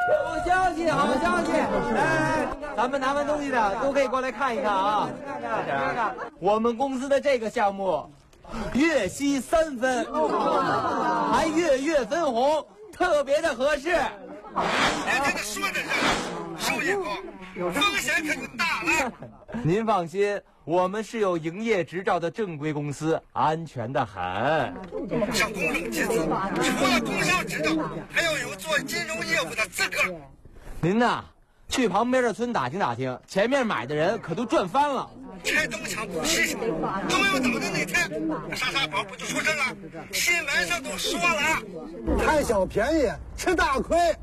好消息，好消息！来，咱们拿完东西的都可以过来看一看啊。看看，我们公司的这个项目，月息3分，还月月分红，特别的合适。 人家说的是收益高，风险可就大了。 您放心，我们是有营业执照的正规公司，安全的很。 上公证集资，除了工商执照，还要有做金融业务的资格。 您呐，去旁边的村打听打听，前面买的人可都赚翻了。 拆东墙补西墙，都没有等的那天，莎莎宝不就出事了？新闻上都说了， 贪小便宜吃大亏。